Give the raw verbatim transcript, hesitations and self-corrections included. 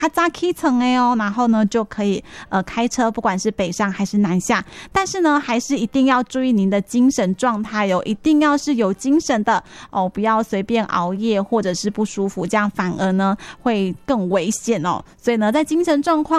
哈扎 K 层哎哦，然后呢就可以呃开车，不管是北上还是南下，但是呢还是一定要注意您的精神状态哦，一定要是有精神的哦，不要随便熬夜或者是不舒服，这样反而呢会更危险哦。所以呢，在精神状况